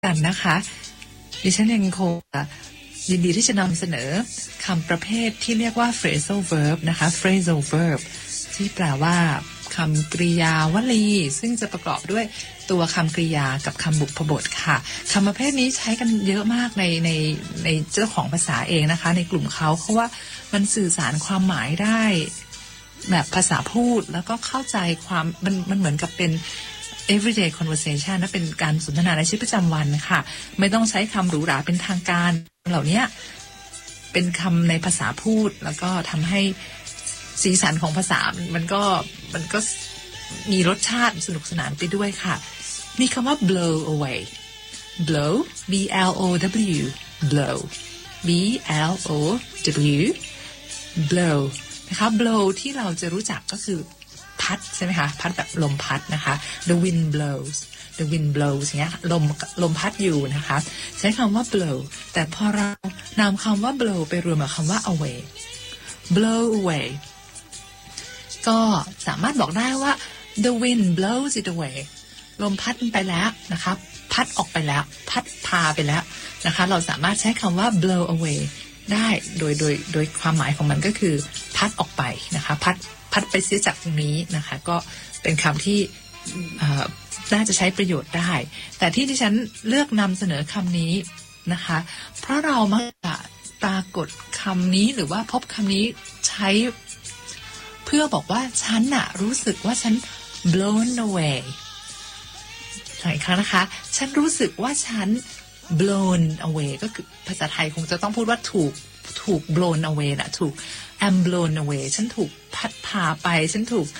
กันนะคะดิฉันยังคงยินดีที่จะนำเสนอคำประเภทที่เรียกว่า phrasal verb นะคะ phrasal verb ที่แปลว่าคำกริยาวลีซึ่งจะประกอบด้วยตัวคำกริยากับคำบุพบทค่ะคำประเภทนี้ใช้กันเยอะมากในเจ้าของภาษาเองนะคะในกลุ่มเขาเพราะว่ามันสื่อสารความหมายได้แบบภาษาพูดแล้วก็เข้าใจความมันเหมือนกับเป็น everyday conversation นะเป็นการสนทนาในชีวิตประจำวันค่ะไม่ต้องใช้คำหรูหราเป็นทางการเหล่านี้เป็นคำในภาษาพูดแล้วก็ทำให้สีสันของภาษามันก็มีรสชาติสนุกสนานไปด้วยค่ะมีคำว่า blow away blow b l o w blow b l o w blow นะคะ blow ที่เราจะรู้จักก็คือพัดใช่ไหมคะพัดแบบลมพัดนะคะ the wind blows the wind blows อย่างเงี้ยลมพัดอยู่นะคะใช้คำว่า blow แต่พอเรานำคำว่า blow ไปรวมกับคำว่า away blow away ก็สามารถบอกได้ว่า the wind blows it away ลมพัดไปแล้วนะคะพัดออกไปแล้วพัดพาไปแล้วนะคะเราสามารถใช้คำว่า blow away ได้โดยความหมายของมันก็คือพัดออกไปนะคะพัดไปเสียจากตรงนี้นะคะก็เป็นคำที่น่าจะใช้ประโยชน์ได้แต่ที่ดิฉันเลือกนำเสนอคำนี้นะคะเพราะเรามักจะปรากฏคำนี้หรือว่าพบคำนี้ใช้เพื่อบอกว่าฉันน่ะรู้สึกว่าฉัน blown away อีกครั้งนะคะฉันรู้สึกว่าฉัน blown away ก็คือภาษาไทยคงจะต้องพูดว่าถูก blown away นะถูก am blown away ฉันถูกพัดพาไปฉันถูก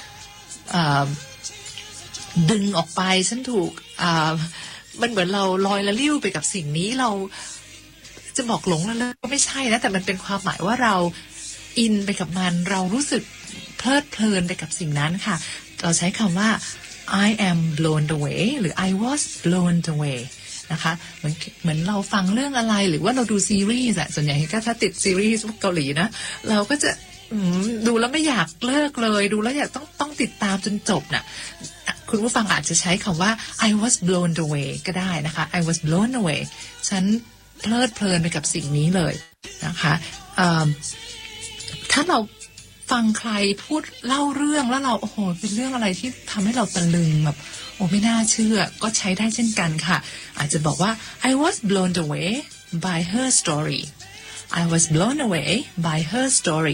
ดึงออกไปฉันถูกมันเหมือนเราลอยละลิ้วไปกับสิ่งนี้เราจะบอกหลงละเลยก็ไม่ใช่นะแต่มันเป็นความหมายว่าเราอินไปกับมันเรารู้สึกเพลิดเพลินไปกับสิ่งนั้นค่ะเราใช้คำว่า I am blown away หรือ I was blown away นะคะเหมือนเราฟังเรื่องอะไรหรือว่าเราดูซีรีส์ส่วนใหญ่ก็ถ้าติดซีรีส์เกาหลีนะเราก็จะดูแล้วไม่อยากเลิกเลยดูแล้วอยากต้องติดตามจนจบน่ะคุณผู้ฟังอาจจะใช้คำว่า I was blown away ก็ได้นะคะ I was blown away ฉันเพลิดเพลินไปกับสิ่งนี้เลยนะคะถ้าเราฟังใครพูดเล่าเรื่องแล้วเราโอ้โหเป็นเรื่องอะไรที่ทำให้เราตะลึงแบบโอ้ไม่น่าเชื่อก็ใช้ได้เช่นกันค่ะอาจจะบอกว่า I was blown away by her story I was blown away by her story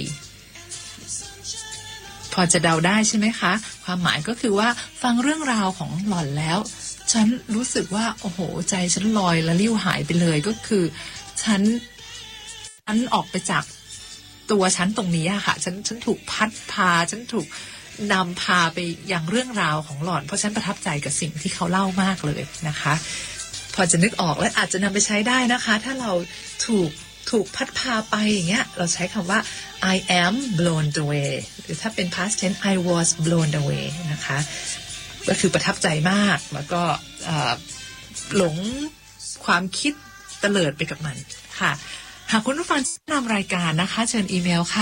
พอจะเดาได้ใช่ไหมคะความหมายก็คือว่าฟังเรื่องราวของหล่อนแล้วฉันรู้สึกว่าโอ้โหใจฉันลอยละลิ้วหายไปเลยก็คือฉันออกไปจากตัวฉันตรงนี้ค่ะฉันถูกพัดพาฉันถูกนำพาไปยังเรื่องราวของหล่อนเพราะฉันประทับใจกับสิ่งที่เขาเล่ามากเลยนะคะพอจะนึกออกและอาจจะนำไปใช้ได้นะคะถ้าเราถูกพัดพาไปอย่างเงี้ยเราใช้คำว่า I am blown away หรือถ้าเป็น past tense I was blown away นะคะก็คือประทับใจมากแล้วก็หลงความคิดเตลิดไปกับมันค่ะหากคุณผู้ฟังนำรายการนะคะเชิญอีเมลค่ะ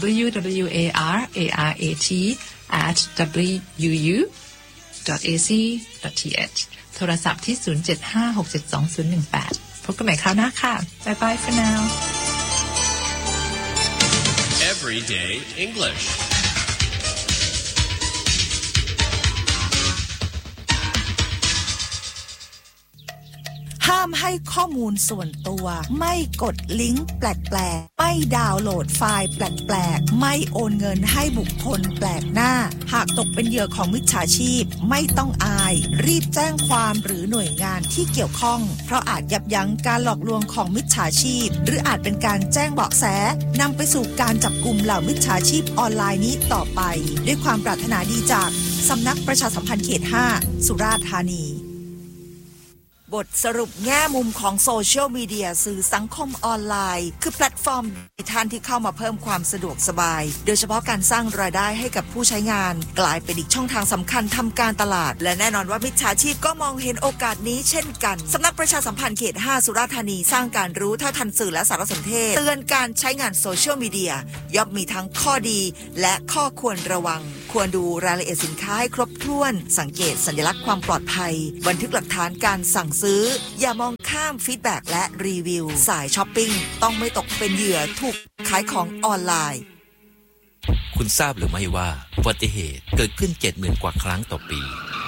wwarat@wuu.ac.th โทรศัพท์ที่ 0756722018 พบกันใหม่คราวหน้าค่ะ Bye bye for now Everyday English ห้ามให้ข้อมูลส่วนตัวไม่กดลิงก์แปลกๆไม่ดาวน์โหลดไฟล์แปลกๆไม่โอนเงินให้บุคคลแปลกหน้าหากตกเป็นเหยื่อของมิจฉาชีพไม่ต้องอายรีบแจ้งความหรือหน่วยงานที่เกี่ยวข้องเพราะอาจยับยั้งการหลอกลวงของมิจฉาชีพหรืออาจเป็นการแจ้งเบาะแสนำไปสู่การจับกุมเหล่ามิจฉาชีพออนไลน์นี้ต่อไปด้วยความปรารถนาดีจากสำนักประชาสัมพันธ์เขต 5 สุราษฎร์ธานีบทสรุปแง่มุมของโซเชียลมีเดียสื่อสังคมออนไลน์คือแพลตฟอร์มดิจิทัลที่เข้ามาเพิ่มความสะดวกสบายโดยเฉพาะการสร้างรายได้ให้กับผู้ใช้งานกลายเป็นอีกช่องทางสำคัญทำการตลาดและแน่นอนว่ามิจฉาชีพก็มองเห็นโอกาสนี้เช่นกันสำนักประชาสัมพันธ์เขต 5 สุราษฎร์ธานีสร้างการรู้เท่าทันสื่อและสารสนเทศเตือนการใช้งานโซเชียลมีเดียย่อมมีทั้งข้อดีและข้อควรระวังควรดูรายละเอียดสินค้าให้ครบถ้วนสังเกตสัญลักษณ์ความปลอดภัยบันทึกหลักฐานการสั่งซื้ออย่ามองข้ามฟีดแบ็กและรีวิวสายช้อปปิ้งต้องไม่ตกเป็นเหยื่อถูกขายของออนไลน์คุณทราบหรือไม่ว่าอุบัติเหตุเกิดขึ้น 70,000 กว่าครั้งต่อปี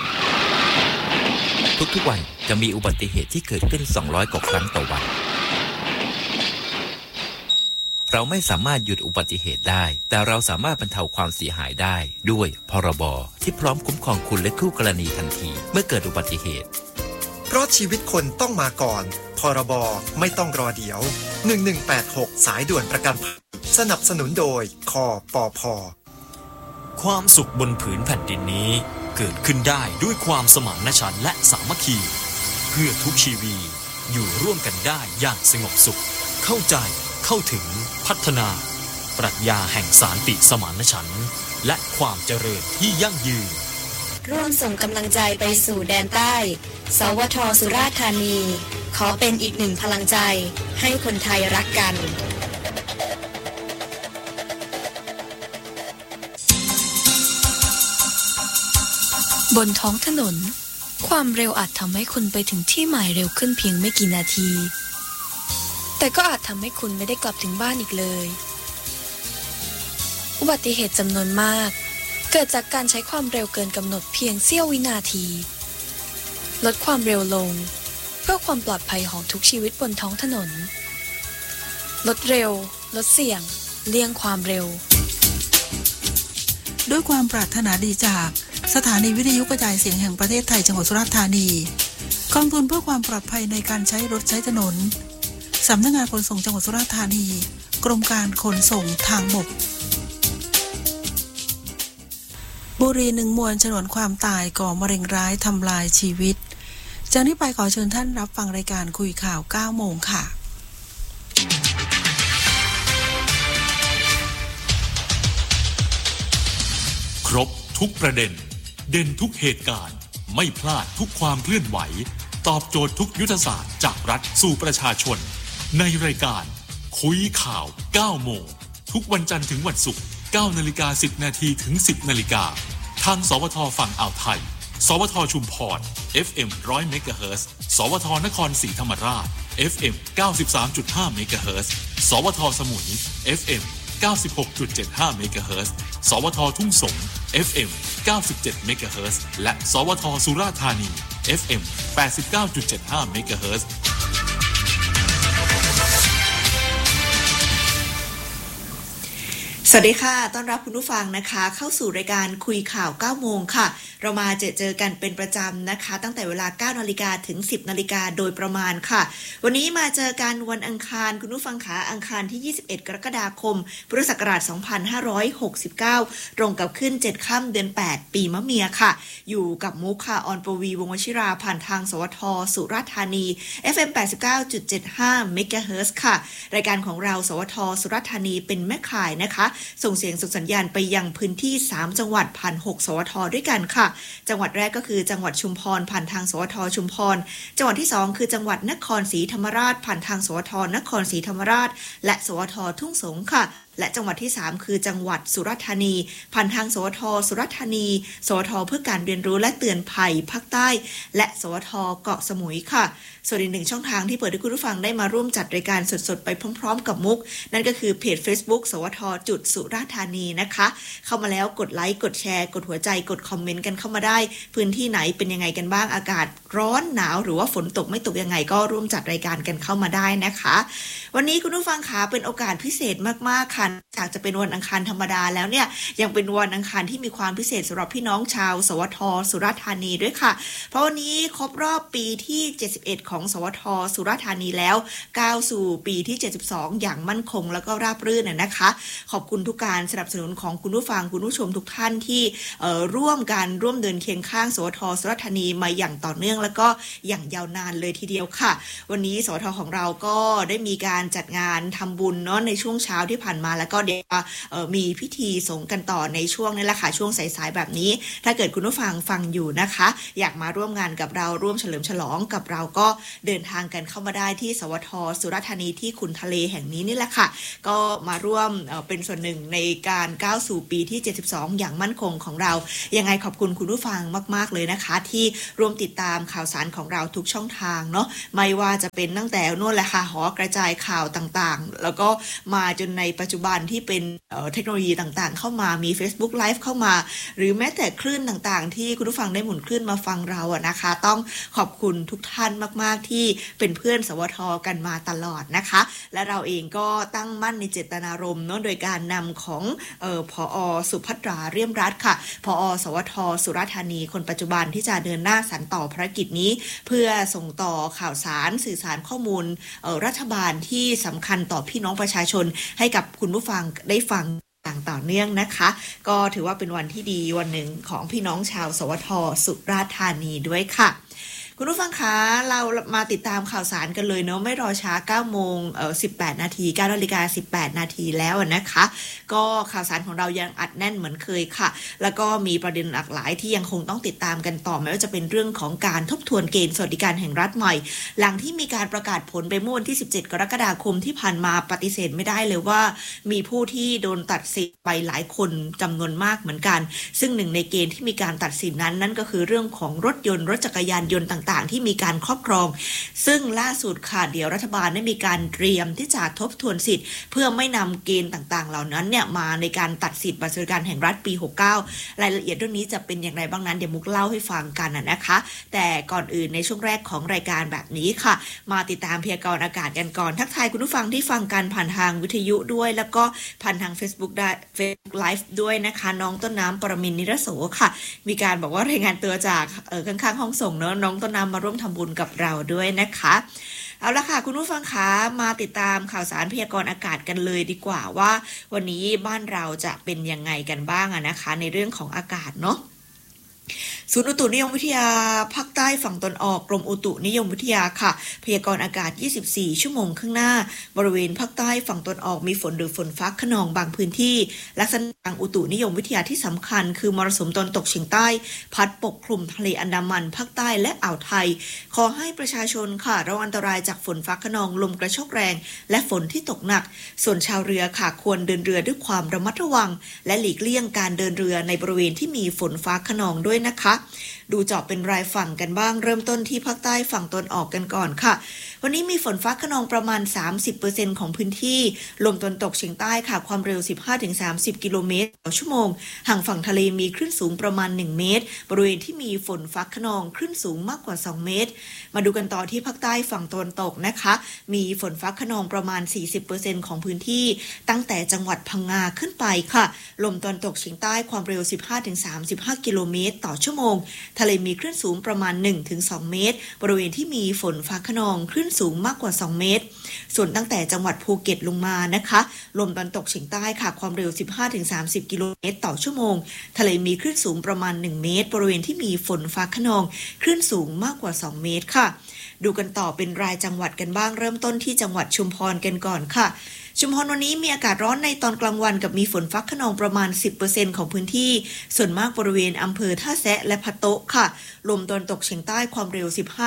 ทุกๆวันจะมีอุบัติเหตุที่เกิดขึ้น200 กว่าครั้งต่อวันเราไม่สามารถหยุดอุบัติเหตุได้แต่เราสามารถบรรเทาความเสียหายได้ด้วยพรบที่พร้อมคุ้มครองคุณและคู่กรณีทันทีเมื่อเกิดอุบัติเหตุเพราะชีวิตคนต้องมาก่อนพรบไม่ต้องรอเดี๋ยว1186สายด่วนประกันภัยสนับสนุนโดยคปภ. ความสุขบนผืนแผ่นดินนี้เกิดขึ้นได้ด้วยความสมานฉันท์และสามัคคีเพื่อทุกชีวิตอยู่ร่วมกันได้อย่างสงบสุขเข้าใจเข้าถึงพัฒนาปรัชญาแห่งสันติสมานฉันท์และความเจริญที่ยั่งยืนร่วมส่งกำลังใจไปสู่แดนใต้สวท.สุราษฎร์ธานีขอเป็นอีกหนึ่งพลังใจให้คนไทยรักกันบนท้องถนนความเร็วอาจทำให้คุณไปถึงที่หมายเร็วขึ้นเพียงไม่กี่นาทีแต่ก็อาจทำให้คุณไม่ได้กลับถึงบ้านอีกเลยอุบัติเหตุจำนวนมากเกิดจากการใช้ความเร็วเกินกำหนดเพียงเสี้ยววินาทีลดความเร็วลงเพื่อความปลอดภัยของทุกชีวิตบนท้องถนนลดเร็วลดเสี่ยงเลี่ยงความเร็วด้วยความปรารถนาดีจากสถานีวิทยุกระจายเสียงแห่งประเทศไทยจังหวัดสุราษฎร์ธานีกองทุนเพื่อความปลอดภัยในการใช้รถใช้ถนนสำนักงานขนส่งจังหวัดสุราษฎร์ธานีกรมการขนส่งทางบกบุรีหนึ่งมวลฉนวนความตายก่อมะเร็งร้ายทำลายชีวิตจากนี้ไปขอเชิญท่านรับฟังรายการคุยข่าว 9 โมงค่ะครบทุกประเด็นเด่นทุกเหตุการณ์ไม่พลาดทุกความเคลื่อนไหวตอบโจทย์ทุกยุทธศาสตร์จากรัฐสู่ประชาชนในรายการคุยข่าว 9 โมงทุกวันจันทร์ถึงวันศุกร์ 9:10 นาทีถึง 10 นาฬิกาทางสวทฝั่งอ่าวไทยสวทชุมพร FM 100 เมกะเฮิรตซ์สวทนครศรีธรรมราช FM 93.5 เมกะเฮิรตซ์สวทสมุย FM 96.75 เมกะเฮิรตซ์สวททุ่งสง FM 97 เมกะเฮิรตซ์และสวทสุราษฎร์ธานี FM 89.75 เมกะเฮิรตซ์สวัสดีค่ะต้อนรับคุณผู้ฟังนะคะเข้าสู่รายการคุยข่าว 9 โมงค่ะเรามาเจอกันเป็นประจำนะคะตั้งแต่เวลา 9 นาฬิกาถึง 10 นาฬิกาโดยประมาณค่ะวันนี้มาเจอกันวันอังคารคุณผู้ฟังขาอังคารที่ 21 กรกฎาคมพุทธศักราช 2569 ตรงกับขึ้น 7 ค่ำเดือน 8 ปีมะเมียค่ะอยู่กับมุกค่ะออนปวีวงศ์วชิราผ่านทางสวทสุราษฎร์ธานี FM 89.75 เมกะเฮิรตซ์ค่ะรายการของเราสวทสุราษฎร์ธานีเป็นแม่ข่ายนะคะส่งเสียงส่งสัญญาณไปยังพื้นที่3จังหวัดผ่าน6สวทด้วยกันค่ะจังหวัดแรกก็คือจังหวัดชุมพรผ่านทางสวทชุมพรจังหวัดที่2คือจังหวัดนครศรีธรรมราชผ่านทางสวทนครศรีธรรมราชและสวททุ่งสงค่ะและจังหวัดที่3คือจังหวัดสุราษฎร์ธานีผ่านทางสวทสุราษฎร์ธานีสวทเพื่อการเรียนรู้และเตือนภัยภาคใต้และสวทเกาะสมุยค่ะส่วนอีกหนึ่งช่องทางที่เปิดให้คุณผู้ฟังได้มาร่วมจัดรายการสดๆไปพร้อมๆกับมุกนั่นก็คือเพจ Facebook สวทสุราษฎร์ธานีนะคะเข้ามาแล้วกดไลค์กดแชร์กดหัวใจกดคอมเมนต์กันเข้ามาได้พื้นที่ไหนเป็นยังไงกันบ้างอากาศร้อนหนาวหรือว่าฝนตกไม่ตกยังไงก็ร่วมจัดรายการกันเข้ามาได้นะคะวันนี้คุณผู้ฟังขาเป็นโอกาสพิเศษมากๆค่ะจากจะเป็นวันอังคารธรรมดาแล้วเนี่ยยังเป็นวันอังคารที่มีความพิเศษสำหรับพี่น้องชาวสวทสุราษฎร์ธานีด้วยค่ะเพราะวันนี้ครบรอบปีที่71ของสวทสุราษฎร์ธานีแล้วก้าวสู่ปีที่72อย่างมั่นคงแล้วก็ราบรื่นนะคะขอบคุณทุกการสนับสนุนของคุณผู้ฟังคุณผู้ชมทุกท่านที่ร่วมเดินเคียงข้างสวทสุราษฎร์ธานีมาอย่างต่อเนื่องแล้วก็อย่างยาวนานเลยทีเดียวค่ะวันนี้สวทของเราก็ได้มีการจัดงานทำบุญเนาะในช่วงเช้าที่ผ่านมามาแล้วก็เดี๋ยวมีพิธีสงฆ์กันต่อในช่วงนี้แหละค่ะช่วงสายๆแบบนี้ถ้าเกิดคุณผู้ฟังฟังอยู่นะคะอยากมาร่วมงานกับเราร่วมเฉลิมฉลองกับเราก็เดินทางกันเข้ามาได้ที่สวท.สุราษฎร์ธานีที่ขุนทะเลแห่งนี้นี่แหละค่ะก็มาร่วมเป็นส่วนหนึ่งในการก้าวสู่ปีที่72อย่างมั่นคงของเรายังไงขอบคุณคุณผู้ฟังมากๆเลยนะคะที่ร่วมติดตามข่าวสารของเราทุกช่องทางเนาะไม่ว่าจะเป็นตั้งแต่นู่นแหละค่ะหอกระจายข่าวต่างๆแล้วก็มาจนในปัจจุบันที่เป็นเทคโนโลยีต่างๆเข้ามามี Facebook Live เข้ามาหรือแม้แต่คลื่นต่างๆที่คุณผู้ฟังได้หมุนคลื่นมาฟังเราอะนะคะต้องขอบคุณทุกท่านมากๆที่เป็นเพื่อนสวท.กันมาตลอดนะคะและเราเองก็ตั้งมั่นในเจตนารมณ์เนาะโดยการนำของผอ.สุภัทราเรี่ยมรัตน์ค่ะผอ.สวท.สุราษฎร์ธานีคนปัจจุบันที่จะเดินหน้าสานต่อภารกิจนี้เพื่อส่งต่อข่าวสารสื่อสารข้อมูลรัฐบาลที่สำคัญต่อพี่น้องประชาชนให้กับคุณผู้ฟังได้ฟังอย่างต่อเนื่องนะคะก็ถือว่าเป็นวันที่ดีวันหนึ่งของพี่น้องชาวสวท.สุราษฎร์ธานีด้วยค่ะคุณผู้ฟังคะเรามาติดตามข่าวสารกันเลยเนาะไม่รอช้า9 โมง 18 นาที 9 นาฬิกา 18 นาทีแล้วนะคะก็ข่าวสารของเรายังอัดแน่นเหมือนเคยค่ะแล้วก็มีประเด็นหลากหลายที่ยังคงต้องติดตามกันต่อไม่ว่าจะเป็นเรื่องของการทบทวนเกณฑ์สวัสดิการแห่งรัฐใหม่หลังที่มีการประกาศผลไปเมื่อวันที่17 กรกฎาคมที่ผ่านมาปฏิเสธไม่ได้เลยว่ามีผู้ที่โดนตัดสิทธิ์ไปหลายคนจำนวนมากเหมือนกันซึ่งหนึ่งในเกณฑ์ที่มีการตัดสินนั้นนั่นก็คือเรื่องของรถยนต์รถจักรยานยนต์ต่างที่มีการครอบครองซึ่งล่าสุดค่ะเดี๋ยวรัฐบาลได้มีการเตรียมที่จะทบทวนสิทธิ์เพื่อไม่นำเกณฑ์ต่างๆเหล่านั้นเนี่ยมาในการตัดสิทธิ์บัตรสวัสดิการแห่งรัฐปี69รายละเอียดเรื่องนี้จะเป็นอย่างไรบ้างนั้นเดี๋ยวมุกเล่าให้ฟังกันนะคะแต่ก่อนอื่นในช่วงแรกของรายการแบบนี้ค่ะมาติดตามพยากรณ์อากาศกันก่อนทักทายคุณผู้ฟังที่ฟังกันผ่านทางวิทยุด้วยแล้วก็ผ่านทาง Facebook ได้ Facebook Live ด้วยนะคะน้องต้นน้ำปรมินทร์นิรโสค่ะมีการบอกว่ารายงานตัวจากข้างๆห้องส่งเนอะน้องต้นน้ำมาร่วมทำบุญกับเราด้วยนะคะเอาละค่ะคุณผู้ฟังคะมาติดตามข่าวสารพยากรณ์อากาศกันเลยดีกว่าว่าวันนี้บ้านเราจะเป็นยังไงกันบ้างนะคะในเรื่องของอากาศเนาะศูนย์อุตุนิยมวิทยาภาคใต้ฝั่งตะวันออกกรมอุตุนิยมวิทยาค่ะพยากรณ์อากาศ24 ชั่วโมงข้างหน้าบริเวณภาคใต้ฝั่งตะวันออกมีฝนหรือฝนฟ้าคะนองบางพื้นที่ลักษณะทางอุตุนิยมวิทยาที่สำคัญคือมรสุมตะวันตกเฉียงใต้พัดปกคลุมทะเลอันดามันภาคใต้และอ่าวไทยขอให้ประชาชนค่ะระวังอันตรายจากฝนฟ้าคะนองลมกระโชกแรงและฝนที่ตกหนักส่วนชาวเรือค่ะควรเดินเรือด้วยความระมัดระวังและหลีกเลี่ยงการเดินเรือในบริเวณที่มีฝนฟ้าคะนองด้วยนะคะดูเจาะเป็นรายฝั่งกันบ้างเริ่มต้นที่ภาคใต้ฝั่งตะวันออกกันก่อนค่ะวันนี้มีฝนฟ้าคะนองประมาณ 30% ของพื้นที่ลมตะวันตกเฉียงใต้ค่ะความเร็ว 15-30 กิโลเมตรต่อชั่วโมงห่างฝั่งทะเลมีคลื่นสูงประมาณ1เมตรบริเวณที่มีฝนฟ้าคะนองคลื่นสูงมากกว่า2เมตรมาดูกันต่อที่ภาคใต้ฝั่งตะวันตกนะคะมีฝนฟ้าคะนองประมาณ 40% ของพื้นที่ตั้งแต่จังหวัดพังงาขึ้นไปค่ะลมตะวันตกเฉียงใต้ความเร็ว 15-35 กิโลเมตรต่อชั่วโมงทะเลมีคลื่นสูงประมาณ 1-2 เมตรบริเวณที่มีฝนฟ้าคะนองคลื่นสูงมากกว่า2เมตรส่วนตั้งแต่จังหวัดภูเก็ตลงมานะคะลมตะวันตกเฉียงใต้ค่ะความเร็ว 15-30 กิโลเมตรต่อชั่วโมงทะเลมีคลื่นสูงประมาณ1เมตรบริเวณที่มีฝนฟ้าคะนองคลื่นสูงมากกว่า2เมตรค่ะดูกันต่อเป็นรายจังหวัดกันบ้างเริ่มต้นที่จังหวัดชุมพรกันก่อนค่ะชุมพรวันนี้มีอากาศร้อนในตอนกลางวันกับมีฝนฟ้าคะนองประมาณ 10% ของพื้นที่ส่วนมากบริเวณอำเภอท่าแซะและพะโต๊ะค่ะลมตะวันตกเฉียงใต้ความเร็ว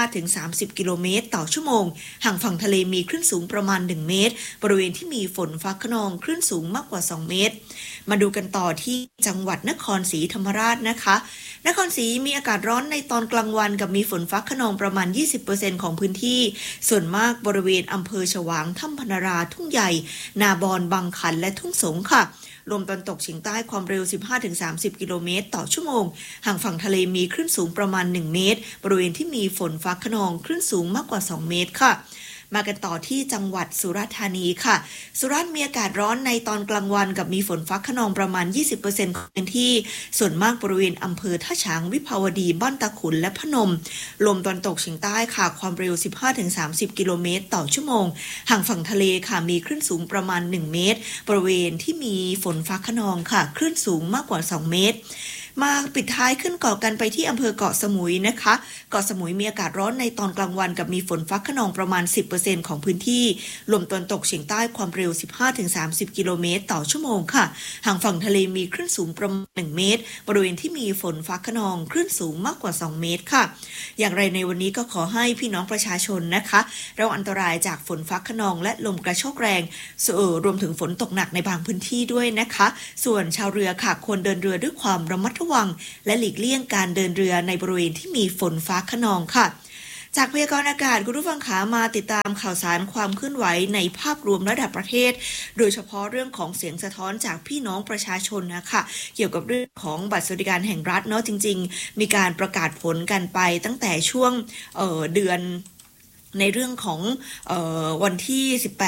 15-30 กิโลเมตรต่อชั่วโมงห่างฝั่งทะเลมีคลื่นสูงประมาณ1เมตรบริเวณที่มีฝนฟ้าคะนองคลื่นสูงมากกว่า2เมตรมาดูกันต่อที่จังหวัดนครศรีธรรมราชนะคะนครศรีมีอากาศร้อนในตอนกลางวันกับมีฝนฟ้าคะนองประมาณ 20% ของพื้นที่ส่วนมากบริเวณอำเภอฉวางถ้ำพนาราทุ่งใหญ่นาบอนบางขันและทุ่งสงค่ะลมตะวันตกเฉียงใต้ความเร็ว 15-30 กิโลเมตรต่อชั่วโมงห่างฝั่งทะเลมีคลื่นสูงประมาณ1เมตรบริเวณที่มีฝนฟ้าคะนองคลื่นสูงมากกว่า2เมตรค่ะมากันต่อที่จังหวัดสุราษฎร์ธานีค่ะสุราษฎร์มีอากาศร้อนในตอนกลางวันกับมีฝนฟ้าคะนองประมาณ 20% ของพื้นที่ส่วนมากบริเวณอำเภอท่าช้างวิภาวดีบ้านตะขุนและพนมลมตะวันตกเฉียงใต้ค่ะความเร็ว 15-30 กิโลเมตรต่อชั่วโมงห่างฝั่งทะเลค่ะมีคลื่นสูงประมาณ1เมตรบริเวณที่มีฝนฟ้าคะนองค่ะคลื่นสูงมากกว่า2เมตรมาปิดท้ายขึ้นเกาะกันไปที่อำเภอเกาะสมุยนะคะเกาะสมุยมีอากาศร้อนในตอนกลางวันกับมีฝนฟ้าคะนองประมาณ 10% ของพื้นที่ลมตะวันตกเฉียงใต้ความเร็ว 15-30 กิโลเมตรต่อชั่วโมงค่ะห่างฝั่งทะเลมีคลื่นสูงประมาณ1เมตรบริเวณที่มีฝนฟ้าคะนองคลื่นสูงมากกว่า2เมตรค่ะอย่างไรในวันนี้ก็ขอให้พี่น้องประชาชนนะคะระวังอันตรายจากฝนฟ้าคะนองและลมกระโชกแรงรวมถึงฝนตกหนักในบางพื้นที่ด้วยนะคะส่วนชาวเรือค่ะควรเดินเรือด้วยความระมัดระวังและหลีกเลี่ยงการเดินเรือในบริเวณที่มีฝนฟ้าคะนองค่ะจากพยากรณ์อากาศคุณผู้ฟังขามาติดตามข่าวสารความเคลื่อนไหวในภาพรวมระดับประเทศโดยเฉพาะเรื่องของเสียงสะท้อนจากพี่น้องประชาชนนะคะเกี่ยวกับเรื่องของบัตรสวัสดิการแห่งรัฐเนาะจริงๆมีการประกาศผลกันไปตั้งแต่ช่วงเดือนในเรื่องของวันที่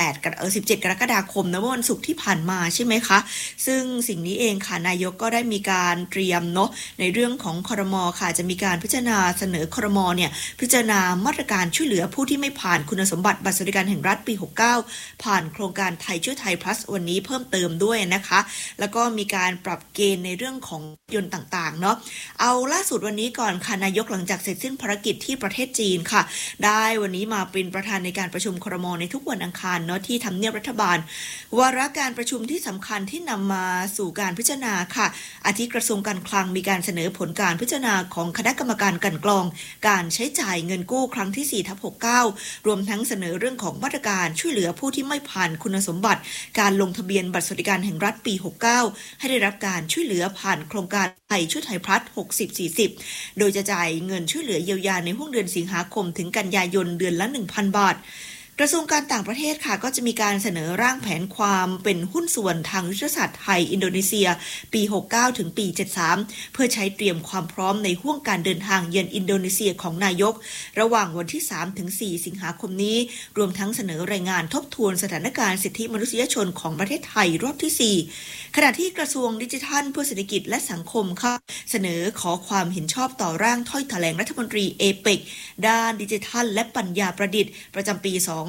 17 กรกฎาคมนะวันศุกร์ที่ผ่านมาใช่ไหมคะซึ่งสิ่งนี้เองค่ะนายกก็ได้มีการเตรียมเนาะในเรื่องของครม.ค่ะจะมีการพิจารณาเสนอครม.เนี่ยพิจารณามาตรการช่วยเหลือผู้ที่ไม่ผ่านคุณสมบัติบัตรสวัสดิการแห่งรัฐปี69ผ่านโครงการไทยช่วยไทย plus วันนี้เพิ่มเติมด้วยนะคะแล้วก็มีการปรับเกณฑ์ในเรื่องของยนต์ต่างๆเนาะเอาล่าสุดวันนี้ก่อนค่ะนายกหลังจากเสร็จสิ้นภารกิจที่ประเทศจีนค่ะได้วันนี้มาเป็นประธานในการประชุมครม.ในทุกวันอังคารเนาะที่ทำเนียบรัฐบาลวาระการประชุมที่สำคัญที่นำมาสู่การพิจารณาค่ะอาทิกระทรวงการคลังมีการเสนอผลการพิจารณาของคณะกรรมการกลั่นกรองการใช้จ่ายเงินกู้ครั้งที่4/69รวมทั้งเสนอเรื่องของมาตรการช่วยเหลือผู้ที่ไม่ผ่านคุณสมบัติการลงทะเบียนบัตรสวัสดิการแห่งรัฐปี69ให้ได้รับการช่วยเหลือผ่านโครงการไทยช่วยไทยพลัส60-40โดยจะจ่ายเงินช่วยเหลือเยียวยาในห่วงเดือนสิงหาคมถึงกันยายนเดือนละ 1,000 บาทกระทรวงการต่างประเทศค่ะก็จะมีการเสนอร่างแผนความเป็นหุ้นส่วนทางยุทธศาสตร์ไทยอินโดนีเซียปี69ถึงปี73เพื่อใช้เตรียมความพร้อมในห่วงการเดินทางเยือนอินโดนีเซียของนายกระหว่างวันที่3ถึง4สิงหาคมนี้รวมทั้งเสนอรายงานทบทวนสถานการณ์สิทธิมนุษยชนของประเทศไทยรอบที่4ขณะที่กระทรวงดิจิทัลเพื่อเศรษฐกิจและสังคมค่ะเสนอขอความเห็นชอบต่อร่างถ้อยแถลงรัฐมนตรีเอเปกด้านดิจิทัลและปัญญาประดิษฐ์ประจำปี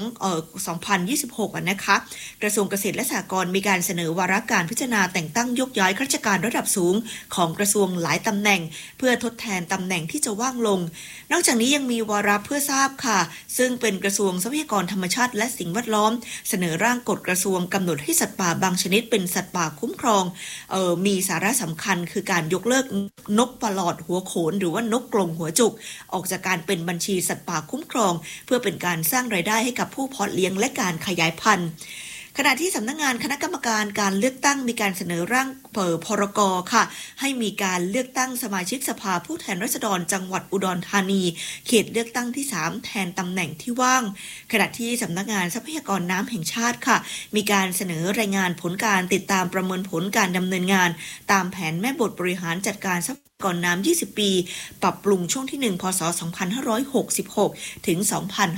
2026นะคะกระทรวงเกษตรและสหกรณ์มีการเสนอวาระการพิจารณาแต่งตั้งยกย้ายข้าราชการระดับสูงของกระทรวงหลายตำแหน่งเพื่อทดแทนตำแหน่งที่จะว่างลงนอกจากนี้ยังมีวาระเพื่อทราบค่ะซึ่งเป็นกระทรวงทรัพยากรธรรมชาติและสิ่งแวดล้อมเสนอร่างกฎกระทรวงกำหนดให้สัตว์ป่าบางชนิดเป็นสัตว์ป่าคุ้มครองมีสาระสำคัญคือการยกเลิกนกปลอดหัวโขนหรือว่านกกรงหัวจุกออกจากการเป็นบัญชีสัตว์ป่าคุ้มครองเพื่อเป็นการสร้างรายได้ให้กับผู้เพาะเลี้ยงและการขยายพันธุ์ขณะที่สำนักงานคณะกรรมการการเลือกตั้งมีการเสนอร่างพรก.ค่ะให้มีการเลือกตั้งสมาชิกสภาผู้แทนราษฎรจังหวัดอุดรธานีเขตเลือกตั้งที่3แทนตำแหน่งที่ว่างขณะที่สำนักงานทรัพยากรน้ำแห่งชาติค่ะมีการเสนอรายงานผลการติดตามประเมินผลการดำเนินงานตามแผนแม่บทบริหารจัดการทรัพยากรน้ำ20 ปีปรับปรุงช่วงที่1พศ2566ถึง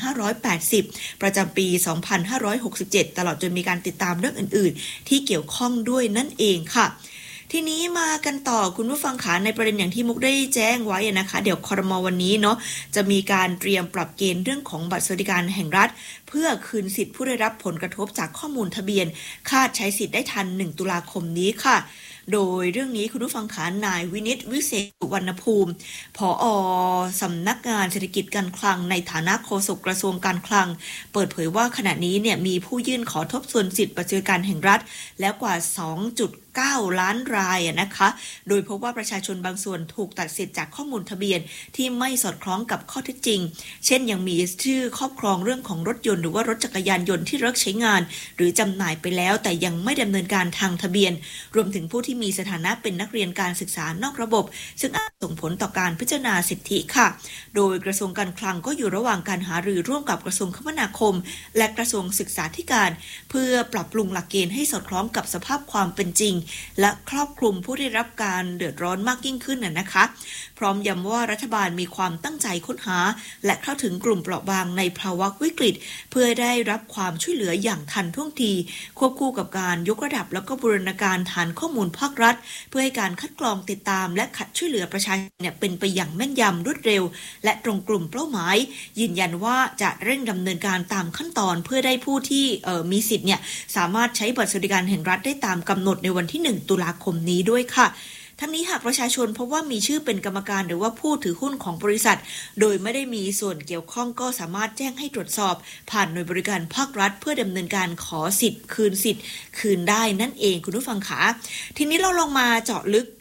2580ประจำปี2567ตลอดจนมีการติดตามเรื่องอื่นๆที่เกี่ยวข้องด้วยนั่นเองค่ะทีนี้มากันต่อคุณผู้ฟังขาในประเด็นอย่างที่มุกได้แจ้งไว้นะคะเดี๋ยวครม.วันนี้เนาะจะมีการเตรียมปรับเกณฑ์เรื่องของบัตรสวัสดิการแห่งรัฐเพื่อคืนสิทธิผู้ได้รับผลกระทบจากข้อมูลทะเบียนคาดใช้สิทธิ์ได้ทัน1ตุลาคมนี้ค่ะโดยเรื่องนี้คุณผู้ฟังขานายวินิตวิเศษสุวรรณภูมิผอ.สำนักงานเศรษฐกิจการคลังในฐานะโฆษกกระทรวงการคลังเปิดเผยว่าขณะนี้เนี่ยมีผู้ยื่นขอทบทวนสิทธิบัตรสวัสดิการแห่งรัฐแล้วกว่า 2.9 ล้านรายนะคะโดยพบว่าประชาชนบางส่วนถูกตัดสิทธิ์จากข้อมูลทะเบียนที่ไม่สอดคล้องกับข้อเท็จจริงเช่นยังมีชื่อครอบครองเรื่องของรถยนต์หรือว่ารถจักรยานยนต์ที่เลิกใช้งานหรือจำหน่ายไปแล้วแต่ยังไม่ดำเนินการทางทะเบียนรวมถึงผู้ที่มีสถานะเป็นนักเรียนการศึกษานอกระบบซึ่งอาจส่งผลต่อการพิจารณาสิทธิค่ะโดยกระทรวงการคลังก็อยู่ระหว่างการหารือร่วมกับกระทรวงคมนาคมและกระทรวงศึกษาธิการเพื่อปรับปรุงหลักเกณฑ์ให้สอดคล้องกับสภาพความเป็นจริงและครอบคลุมผู้ได้รับการเดือดร้อนมากยิ่งขึ้นนะคะพร้อมย้ำว่ารัฐบาลมีความตั้งใจค้นหาและเข้าถึงกลุ่มเปราะบางในภาวะวิกฤตเพื่อได้รับความช่วยเหลืออย่างทันท่วงทีควบคู่กับการยกระดับแล้วก็บูรณาการฐานข้อมูลภาครัฐเพื่อให้การคัดกรองติดตามและช่วยเหลือประชาชนเป็นไปอย่างแม่นยำรวดเร็วและตรงกลุ่มเป้าหมายยืนยันว่าจะเร่งดำเนินการตามขั้นตอนเพื่อได้ผู้ที่มีสิทธิ์สามารถใช้บัตรสวัสดิการแห่งรัฐได้ตามกำหนดในวันที่1ตุลาคมนี้ด้วยค่ะทั้งนี้หากประชาชนพบว่ามีชื่อเป็นกรรมการหรือว่าผู้ถือหุ้นของบริษัทโดยไม่ได้มีส่วนเกี่ยวข้องก็สามารถแจ้งให้ตรวจสอบผ่านหน่วยบริการภาครัฐเพื่อดำเนินการขอสิทธิ์คืนได้นั่นเองคุณผู้ฟังคะทีนี้เราลองมาเจาะลึก